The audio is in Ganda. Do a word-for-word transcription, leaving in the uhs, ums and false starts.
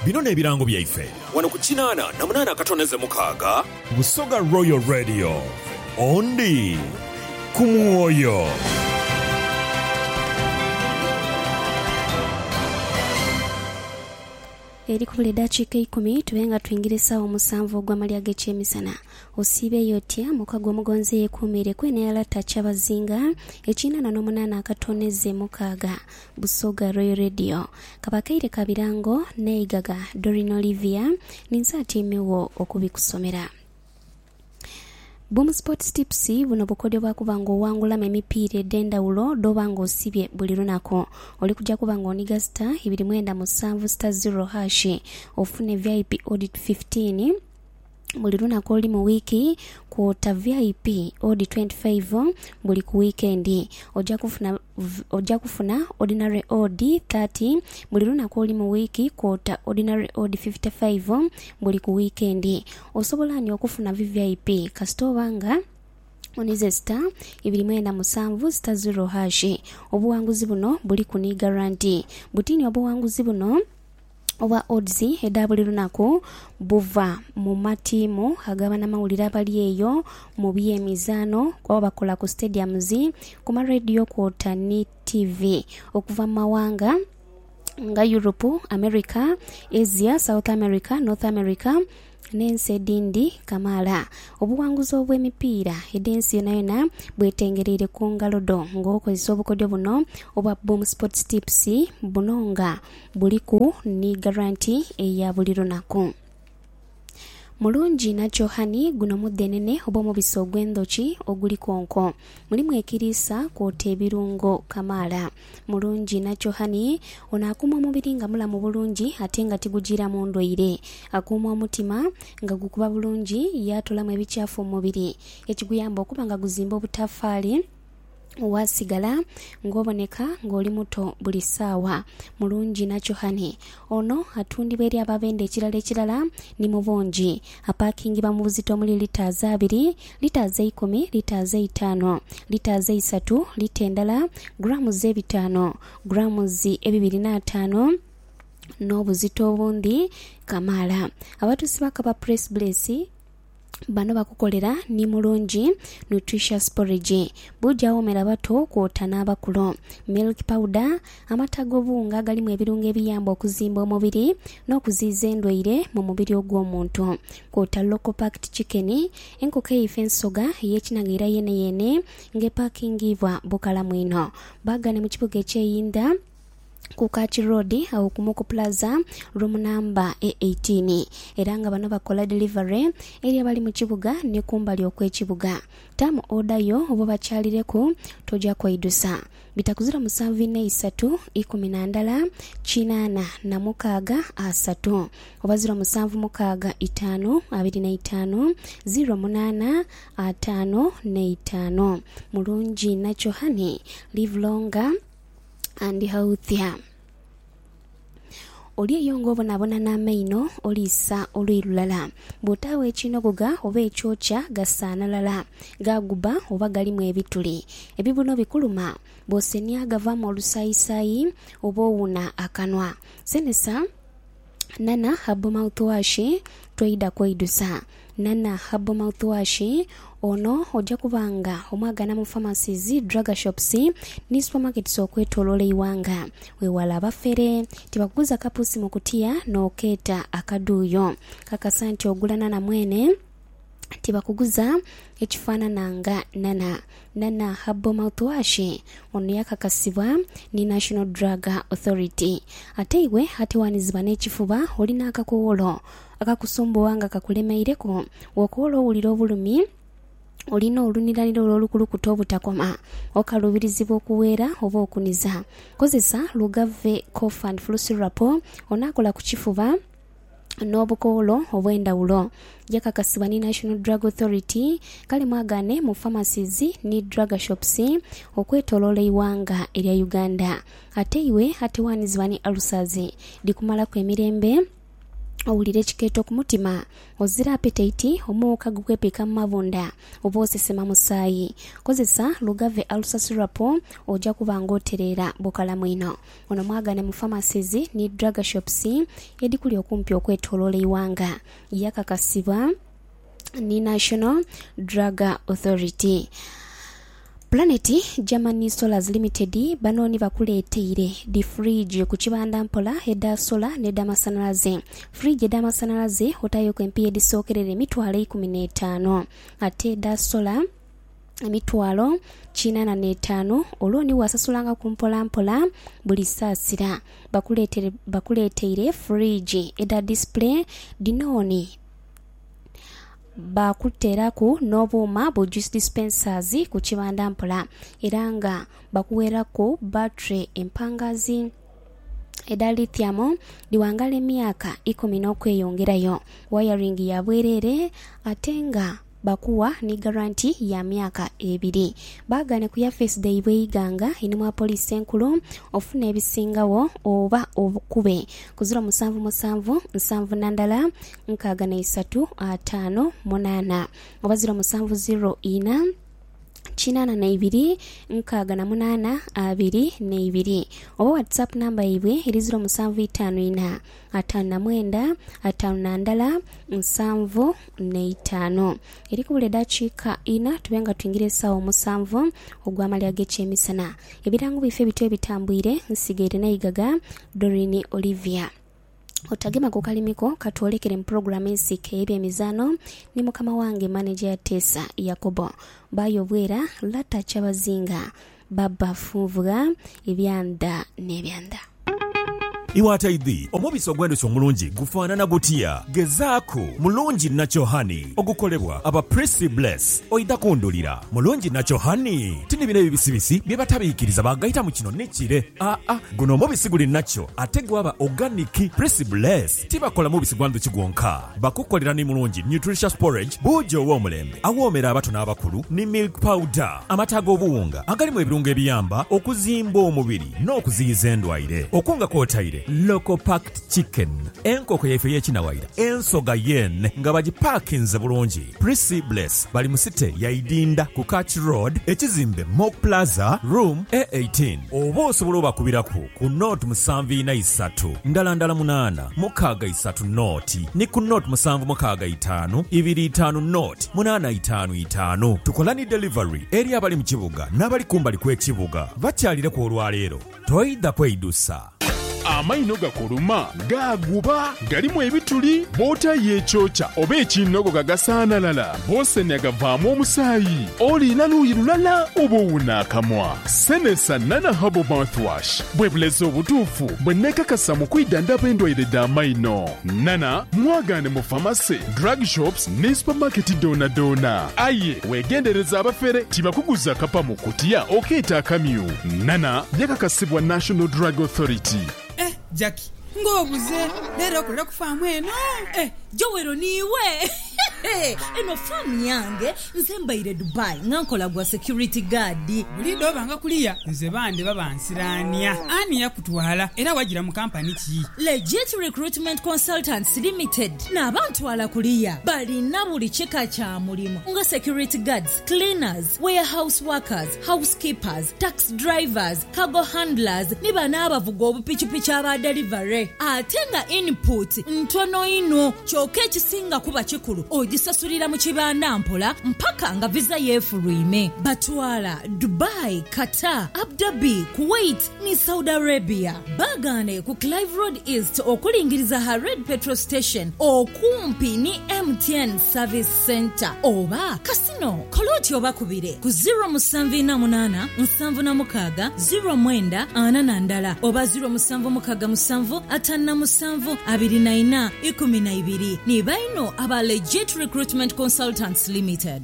bino n'ebirango byaife wano ku kinaana na munaana akatoneze mukaaga Busoga Royal Radio ondi ku mwoyo. Eri kubule dakiika ikumi tubenga tuingirisa omusanvu gw'amalya g'ekyemisana osiibe yotya mukago mugonze yekuumire kweneyala tachabazinga ekinana n'omunaana akatoneze mukaaga Busoga Royal Radio kabakaire kabirango neigaga Doreen Olivia ninsaatiimewo okubikusomera. Boom Sports Tips buno bukodyo bwakubanga owangulamu emipiira ed'endawulo dobanga osibye buli lunako oli kujja kubanga oniga star ibiri mwenda musanvu star zero hash ofune V I P audit fifteen buli lunako oli mu wiki kwota V I P audit twenty-five buli ku weekend ojja kufuna ojja kufuna ordinary audit thirty buli lunako oli mu wiki kwota ordinary audit fifty-five buli ku weekend osobola nyo okufuna V I P kasitobanga onize star ibiri mwenda musanvu star zero hash obuwanguzi buno buli kuni guarantee butini obuwanguzi buno oba odds edabuli lunako buva mu matimu agabana mawulire abali eyo mu byemizano kwa bakola ku stadiums ku ma radio kwota ni T V okuva mawanga nga Europe, America, Asia, South America, North America nense dindi kamala obuwanguzi obw'emipiira edensi yona yona bwetengerere ku ngalodo ng'okozesa obukodyo buno oba Boom Sports Tips buno nga buliku ni guarantee eya buli lunako. Mulungi nacho hani guno mudenene oba mubisi ogw'endoki oguli konko mulimu ekirisa kwota ebirungo kamala. Mulungi nacho hani onaakuma omubiri nga mulamu bulungi ate nga tigugira mu ndwaire akuuma omutima nga gukuba bulungi yatolamu ebikyafu mu mubiri ekiguyamba okuba nga guzimba obutafaali wasigala ng'oboneka ng'oli muto buli ssaawa. Mulungi nacho hani ono atundibwa eri ababenda ekirala ekirala ni mu bungi apakingibwa mu buzito omuli litaazi abiri litaazi ikumi litaazi itaano litaazi isatu lita endala grams ebitaano grams ebibiri n'ataano n'obuzito obundi kamala. Abatuusi bakaba press bless bano bakukolera ni mulungi nutritious porridge bujja omera bato kwota n'abakulo milk powder amata g'obunga galimu ebirungo ebiyamba okuzimba omubiri n'okuziiza endwaire mu mubiri ogw'omuntu kwota local packed chicken enkoko eife ensoga ey'ekinagira yene yene ng'epakingibwa bukala mwino bagane mu kibuga ekyeyinda ku Kachi Road au Kumuku Plaza room number eighteen era nga bano bakola delivery eri abali mu kibuga ne kumbali okw'ekibuga tamu order yo obo bakyalireko toja kwaidusa bitakuzira musanvu ne isatu ikumi na ndala kinana na mukaaga asatu obazira musanvu mukaaga itaano abiri na itaano zero munana ataano ne itaano. Mulungi nacho hani live longer and healthier. Oli eyongo obonabona n'amaino olisa olwirulala bw'otaawa ekinogoga oba ekyokya gasaanalala gaguba oba galimu ebituli ebibuno bikuluma bw'osenya agavaamu olusayisaayi oba owuna akanwa senesa nana habo mouthwash toyida kweidusa nana habo mouthwash ono ojja kubanga omwagana mu pharmacies, drug shops ni supermarkets okwetoloola iwanga wewala abafere tibakuguza kapusi mu kutiya n'okeeta akaduuyo kakasa nti ogulana na mwene tibakuguza ekifaanana nga nana nana habo mouthwash ono yakakasibwa ni National Drug Authority ate iwe atiwanizibwa n'ekifuba olina akakoolo akakusumbuwa nga kakulemeireko wokoolo owulira obulumi olina oluniraniro olw'olukulukuta obutakoma okalubirizibwa okuweera oba okuniza kozesa Lugave cough and flu syrup onaakola ku kifuba n'obukoolo obw'endawulo yakakasibwa ni National Drug Authority kale mwagane mu pharmacies ni drug shops okwetoloola iwanga erya Uganda ate iwe atiwanizibwa ni ulcers likumala ku emirembe owulire ekikeeto ku mutima, ozira appetite, omuwuka gukwepeka mu mabunda, oba osesema musaayi, kozesa Lugave Ulcer Syrup ojja kuba ng'otereera bukalamu ino. Ono mwagane mu pharmacies ne drug shops edikuli okumpi okwetooloola eggwanga. Yakakasibwa ni National Drug Authority. Planet Germany Solars Limited banoni bakuleeteire di fridge ku kibanda mpola edda solar ne damasanalaze. Fridge edda masanalaze otayo kwempi edisookerere emitwalo ikumi n'etaano ate edda solar emitwalo kinana n'etaano olwoni wasasulanga ku mpola mpola buli saasira. Bakuleetere bakuleeteire fridge edda display dinoni bakuteeraku n'obuuma bu juice dispensers ku kibanda mpola era nga bakuweerako battery empangazi eda lithium liwangala emyaka ikumi n'okweyongerayo. Wiring ya bwerere ate nga bakuwa ni guarantee ya myaka ebiri. Bagane ku ya face day bweyiganga inimwa police enkulu ofuna ebisingawo oba obukube ku zero musanvu musanvu nsanvu nandala nkaaga na isatu ataano munaana oba zero musanvu zero ina kinana na ibiri nkaaga na munaana abiri na ibiri oba WhatsApp namba ibwe eri zero musanvu itaano ina ataano na mwenda ataano na ndala nsanvu na itaano. Eri kubule dakiika ina tubenga tuingire sawa musanvu ogw'amalya g'ekyemisana. Ebirango bife bityo bitambwire nsigaire nayigaga Dorini Olivia. Otagema ku kalimiko katwolekere mu programu ensike eby'emizaano ne mukama wange manager ya Tesa Yakobo bayo bwera lata kyabazinga baba fuvuga ebyanda n'ebyanda. Iwataidhi omubisi ogw'endhuki omulungi gufaanana gutya? Gezaako mulungi Nacho Honey ogukolebwa aba Prissy Bless oida kundulira. Mulungi Nacho Honey tini bino ebibisibisi bye batabiikiriza bagayita mu kino nekire. Aa ah, guno omubisi guli Nacho ate gwaba organic. Prissy Bless tibakola mubisi gwa ndhuki gwonka, bakukolera ni mulungi nutritious porridge bujo w'omulembe awoomera abato n'abakulu ni milk powder amata g'obuwunga agalimu ebirungo ebiyamba okuzimba omubiri n'okuziyiza endwaire. Okunga kwotaire local packed chicken enkoko yaife y'ekinawaira ensoga yen nga bagipakinze bulungi. Prissy Bless bali mu site ya Idinda ku Catch Road ekizimbe Mock Plaza room A eighteen oba osobola obakubirako ku note musanvu ina isatu ndala ndala munaana mukaaga isatu noti ni ku note musanvu mukaaga itaano ibiri itaano note munaana itaano itaano. Tukola ni delivery eri abali mu kibuga n'abali kumbali kw'ekibuga bakyalire ku olwaleero toyida kweyidusa. Amaino gakuluma gaguba galimu ebituli bota yechocha oba ekinogo gagasaanalala bose nyagavaamu omusaayi olina luuyi lulala oba owunaakamwa. Senesa Nana Herbal Mouthwash bwe bulezi obutuufu bwe neekakasa mu kwidandaba endwaire d'amaino. Nana mwagaane mu famasi, drug shops ne supermarket doona doona. Aye weegendereza abafere tibakuguza kapa mu kutiya okeeta akamyu. Nana yakakasibwa National Drug Authority. Eh, Jackie, ngobuze lero kula kufamu eno. Eh, Jowero niwe. Eno famu yange nze mbaire Dubai ngankola gwa security guard. Buli dobanga kuliya nze bande babansirania. Ani yakutwala era wagira mu company ki? Legit Recruitment Consultants Limited. Na abantu ala kuliya bali na buli cheka cha mulimo nga security guards, cleaners, warehouse workers, housekeepers, tax drivers, cargo handlers ni bana abavuga obupichipichi aba delivery. Atenga input ntono ino choke kisinga kuba kikulu ogisasulira mu kibanda mpola mpaka nga visa yefulwime. Batwala Dubai, Qatar, Abu Dhabi, Kuwait ni Saudi Arabia. Bagane ku Clive Road East okulingiriza Hared Petrol Station okumpi ni M T N Service Center oba Casino Koloti oba kubire ku zero musanvu na munana nsanvu na mukaaga zero mwenda ana nandala oba zero musanvu mukaaga musanvu atana musanvu abiri na ina ikumi na ibiri. Ni baino aba Legit Recruitment Consultants Limited.